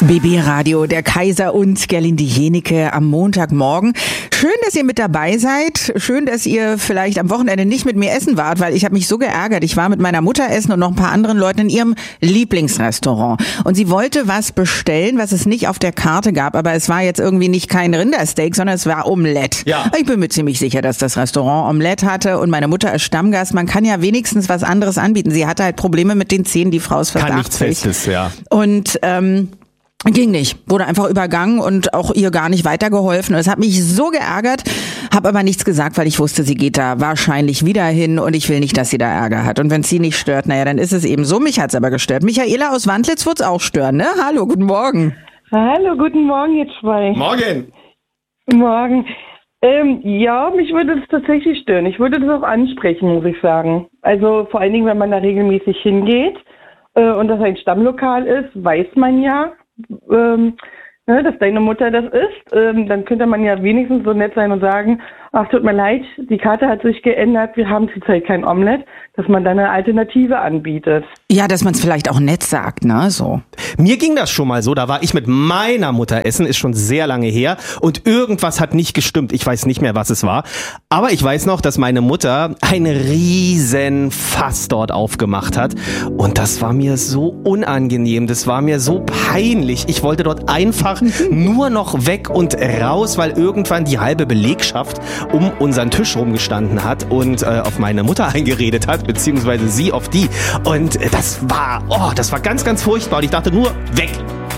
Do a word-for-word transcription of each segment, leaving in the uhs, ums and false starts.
B B Radio, der Kaiser und Gerlinde Jenike am Montagmorgen. Schön, dass ihr mit dabei seid. Schön, dass ihr vielleicht am Wochenende nicht mit mir essen wart, weil ich habe mich so geärgert. Ich war mit meiner Mutter essen und noch ein paar anderen Leuten in ihrem Lieblingsrestaurant. Und sie wollte was bestellen, was es nicht auf der Karte gab. Aber es war jetzt irgendwie nicht kein Rindersteak, sondern es war Omelette. Ja. Ich bin mir ziemlich sicher, dass das Restaurant Omelette hatte. Und meine Mutter ist Stammgast. Man kann ja wenigstens was anderes anbieten. Sie hatte halt Probleme mit den Zähnen. Die Frau ist fast Kann nichts achtzig. Festes, ja. Und ähm, ging nicht, wurde einfach übergangen und auch ihr gar nicht weitergeholfen. Es hat mich so geärgert, habe aber nichts gesagt, weil ich wusste, sie geht da wahrscheinlich wieder hin und ich will nicht, dass sie da Ärger hat. Und wenn es sie nicht stört, naja, dann ist es eben so. Mich hat's aber gestört. Michaela aus Wandlitz wird's auch stören, ne? Hallo, guten Morgen. Hallo, guten Morgen, ihr zwei. Morgen. Morgen. Ähm, ja, mich würde das tatsächlich stören. Ich würde das auch ansprechen, muss ich sagen. Also vor allen Dingen, wenn man da regelmäßig hingeht äh, und das ein Stammlokal ist, weiß man ja, Ähm, ne, dass deine Mutter das ist, ähm, dann könnte man ja wenigstens so nett sein und sagen, ach, tut mir leid, die Karte hat sich geändert, wir haben zurzeit kein Omelette, dass man dann eine Alternative anbietet. Ja, dass man es vielleicht auch nett sagt, ne, so. Mir ging das schon mal so, da war ich mit meiner Mutter essen, ist schon sehr lange her und irgendwas hat nicht gestimmt, ich weiß nicht mehr, was es war, aber ich weiß noch, dass meine Mutter ein riesen Fass dort aufgemacht hat und das war mir so unangenehm, das war mir so peinlich, ich wollte dort einfach nur noch weg und raus, weil irgendwann die halbe Belegschaft um unseren Tisch rumgestanden hat und äh, auf meine Mutter eingeredet hat, beziehungsweise sie auf die und äh, das war, oh, das war ganz, ganz furchtbar und ich dachte nur, weg.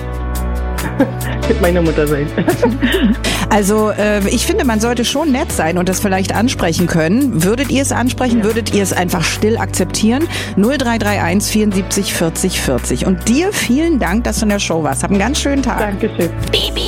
Wird meine Mutter sein. Also äh, ich finde, man sollte schon nett sein und das vielleicht ansprechen können. Würdet ihr es ansprechen? Ja. Würdet ihr es einfach still akzeptieren? null drei drei eins vierundsiebzig vierzig vierzig. Und dir vielen Dank, dass du in der Show warst. Hab einen ganz schönen Tag. Dankeschön. Baby.